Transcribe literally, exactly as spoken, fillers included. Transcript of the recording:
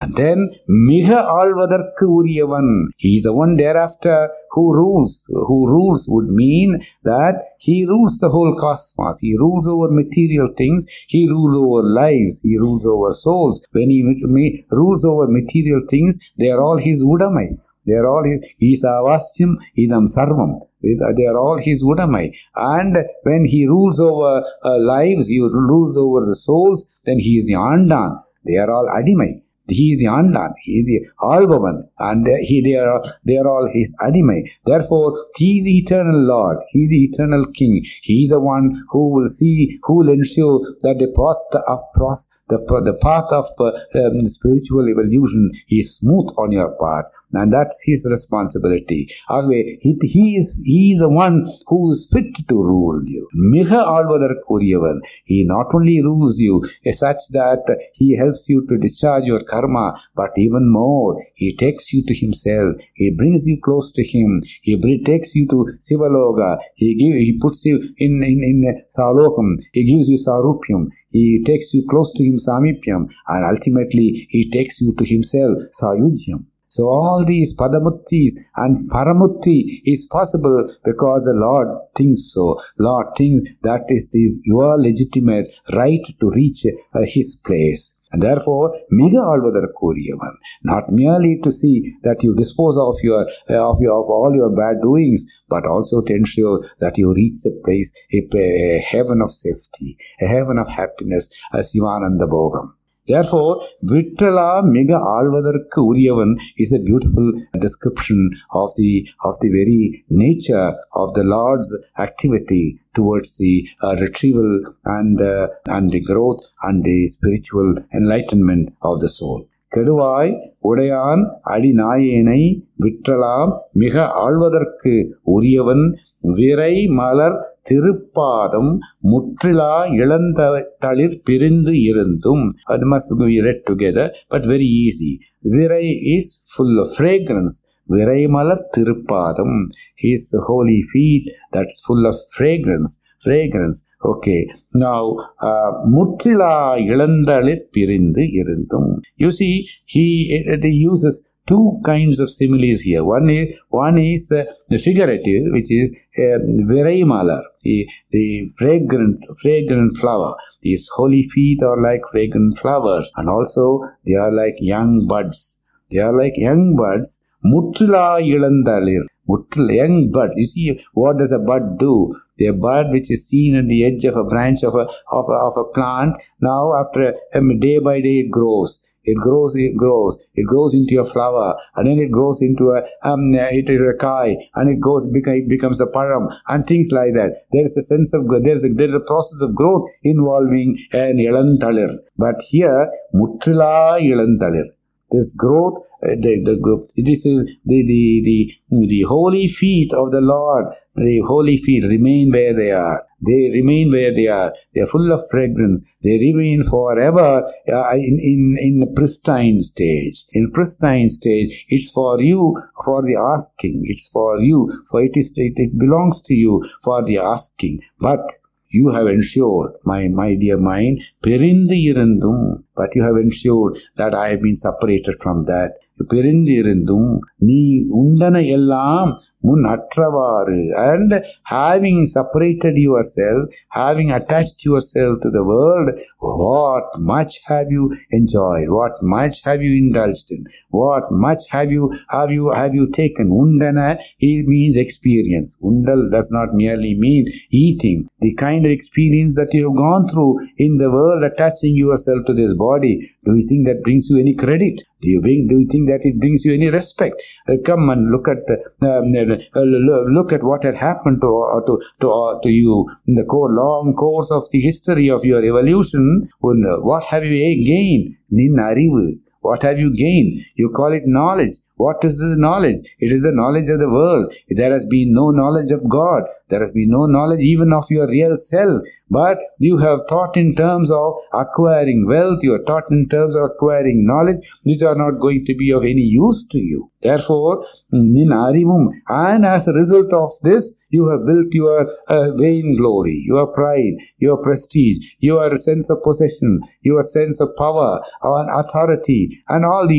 And then, மிக ஆள்வதற்கு உரியவன். He is the one thereafter who rules. Who rules would mean that he rules the whole cosmos. He rules over material things. He rules over lives. He rules over souls. When he rules over material things, they are all his udamai. They are all his. Isa avasyam idam sarvam. They are all his udamai. And when he rules over uh, lives, he rules over the souls, then he is the andan. They are all adimai. He is the Andan, he is the Alvavan, and he, they, are, they are all his Adimai. Therefore, he is the eternal Lord, he is the eternal King. He is the one who will see, who will ensure that the path of pros, the, the path of uh, um, spiritual evolution is smooth on your part. And that's his responsibility. He, he is he is the one who is fit to rule you. மிக ஆள்வதற்குரியவன். He not only rules you such that he helps you to discharge your karma, but even more, he takes you to himself. He brings you close to him. He takes you to Sivaloga. He give, he puts you in in in Salokam. He gives you Sarupyam. He takes you close to him, Samipyam, and ultimately he takes you to himself, Sayujyam. So all these Padamuttis and Paramutti is possible because the Lord thinks so. Lord thinks that is this your legitimate right to reach uh, his place. And therefore, miga alvadharkuriyavan, not merely to see that you dispose of your uh, of your of all your bad doings, but also to ensure that you reach the place, a, a heaven of safety, a heaven of happiness, a Sivananda Bhogam. Therefore, Vittala Mega Alvadharku Uriyavan is a beautiful description of the of the very nature of the Lord's activity towards the uh, retrieval and uh, and the growth and the spiritual enlightenment of the soul. கெடுவாய் உடையான் அடி நாயேனை விற்றலாம் மிக ஆழ்வதற்கு உரியவன் விரை மலர் திருப்பாதம் முற்றிலா இளந்த தளிர் பிரிந்து இருந்தும். It must be read together, but very easy. Virai is full of fragrance. Virai malar திருப்பாதம், his holy feet, that's full of fragrance. Fragrance. Okay. Now, uh, முற்றிலா இளந்தளிர் பிரிந்து இருந்தும். You see, he it, it uses two kinds of similes here. One is one is uh, the figurative, which is uh, Virai malar, the, the fragrant fragrant flower. These holy feet are like fragrant flowers, and also they are like young buds. They are like young buds. Mutrila ilandalir. Mutrila, young buds. You see, what does a bud do? The bud which is seen at the edge of a branch of a of a, of a plant. Now, after um, day by day, it grows. It grows, it grows, it grows into a flower, and then it grows into a um, into a kai, and it goes, it becomes a param, and things like that. There is a sense of there is a, there is a process of growth involving an ilantalir. But here, mutrila ilantalir. This growth, uh, the, the this is the the the the holy feet of the Lord. The holy feet remain where they are. They remain where they are. They are full of fragrance. They remain forever uh, in, in, in pristine stage. In pristine stage, it's for you, for the asking. It's for you, for it is it, it belongs to you for the asking. But you have ensured, my my dear mind, pirindu irundum, but you have ensured that I have been separated from that. Pirindu irundum, ni undana ellam mun attavaru, and having separated yourself, having attached yourself to the world, what much have you enjoyed? What much have you indulged in? What much have you have you have you taken? Undana, it means experience. Undal does not merely mean eating. The kind of experience that you have gone through in the world, attaching yourself to this body, do you think that brings you any credit? Do you bring, do you think that it brings you any respect? Uh, come and look at um, uh, look at what had happened to uh, to to, uh, to you in the core, long course of the history of your evolution. When, uh, what have you gained? Nin arivu. What have you gained? You call it knowledge. What is this knowledge? It is the knowledge of the world. There has been no knowledge of God. There has been no knowledge even of your real self. But you have thought in terms of acquiring wealth. You are taught in terms of acquiring knowledge, which are not going to be of any use to you. Therefore, nin arivum. And as a result of this, you have built your uh, vain glory, your pride, your prestige, your sense of possession, your sense of power and authority, and all these